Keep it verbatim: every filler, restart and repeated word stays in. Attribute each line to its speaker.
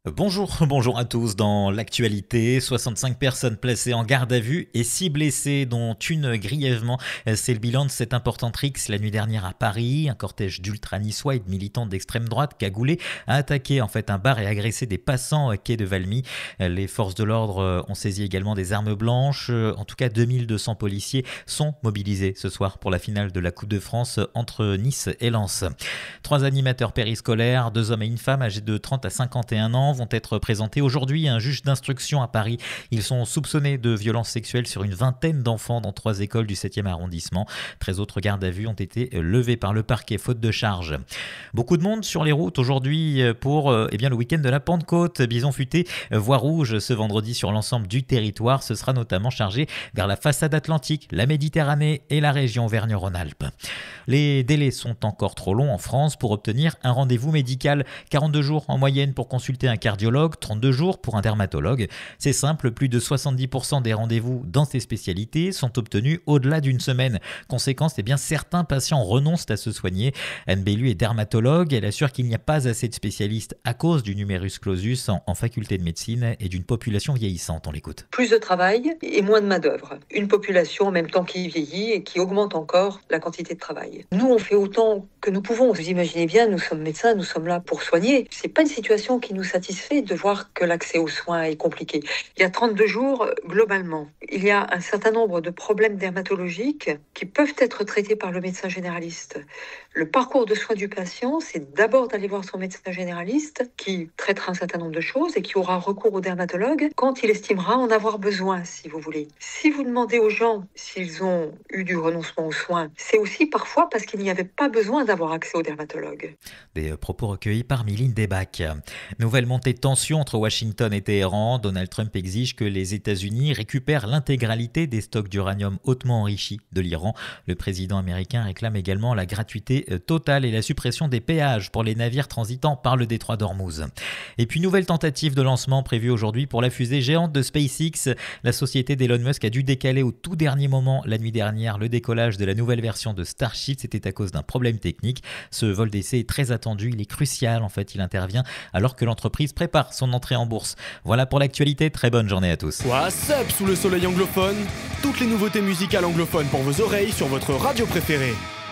Speaker 1: Bonjour, bonjour à tous. Dans l'actualité, soixante-cinq personnes placées en garde à vue et six blessés, dont une grièvement. C'est le bilan de cette importante rixe la nuit dernière à Paris. Un cortège d'ultra-niçois et de militants d'extrême droite cagoulés a attaqué en fait un bar et agressé des passants quai de Valmy. Les forces de l'ordre ont saisi également des armes blanches. En tout cas, deux mille deux cents policiers sont mobilisés ce soir pour la finale de la Coupe de France entre Nice et Lens. Trois animateurs périscolaires, deux hommes et une femme âgés de trente à cinquante et un ans, vont être présentés aujourd'hui à un juge d'instruction à Paris. Ils sont soupçonnés de violences sexuelles sur une vingtaine d'enfants dans trois écoles du septième arrondissement. treize autres gardes à vue ont été levés par le parquet faute de charge. Beaucoup de monde sur les routes aujourd'hui pour eh bien, le week-end de la Pentecôte. Bison futé, voie rouge ce vendredi sur l'ensemble du territoire. Ce sera notamment chargé vers la façade atlantique, la Méditerranée et la région Auvergne-Rhône-Alpes. Les délais sont encore trop longs en France pour obtenir un rendez-vous médical. quarante-deux jours en moyenne pour consulter un cardiologue, trente-deux jours pour un dermatologue. C'est simple, plus de soixante-dix pour cent des rendez-vous dans ces spécialités sont obtenus au-delà d'une semaine. Conséquence, eh bien, certains patients renoncent à se soigner. Anne Bellu est dermatologue. Elle assure qu'il n'y a pas assez de spécialistes à cause du numerus clausus en, en faculté de médecine et d'une population vieillissante. On l'écoute.
Speaker 2: Plus de travail et moins de main-d'œuvre. Une population en même temps qui vieillit et qui augmente encore la quantité de travail. Nous, on fait autant que nous pouvons. Vous imaginez bien, nous sommes médecins, nous sommes là pour soigner. C'est pas une situation qui nous satisfait de voir que l'accès aux soins est compliqué. Il y a trente-deux jours, globalement, il y a un certain nombre de problèmes dermatologiques qui peuvent être traités par le médecin généraliste. Le parcours de soins du patient, c'est d'abord d'aller voir son médecin généraliste qui traitera un certain nombre de choses et qui aura recours au dermatologue quand il estimera en avoir besoin, si vous voulez. Si vous demandez aux gens s'ils ont eu du renoncement aux soins, c'est aussi parfois parce qu'il n'y avait pas besoin d'avoir accès au dermatologue.
Speaker 1: Des propos recueillis par Mylène Debac. Nouvelle montée de tension entre Washington et Téhéran. Donald Trump exige que les États-Unis récupèrent l'intégralité des stocks d'uranium hautement enrichi de l'Iran. Le président américain réclame également la gratuité totale et la suppression des péages pour les navires transitant par le détroit d'Ormuz. Et puis nouvelle tentative de lancement prévue aujourd'hui pour la fusée géante de SpaceX. La société d'Elon Musk a dû décaler au tout dernier moment la nuit dernière le décollage de la nouvelle version de Starship. C'était à cause d'un problème technique. Ce vol d'essai est très attendu, il est crucial en fait, il intervient alors que l'entreprise prépare son entrée en bourse. Voilà pour l'actualité, très bonne journée à tous.
Speaker 3: What's up sous le soleil anglophone? Toutes les nouveautés musicales anglophones pour vos oreilles sur votre radio préférée.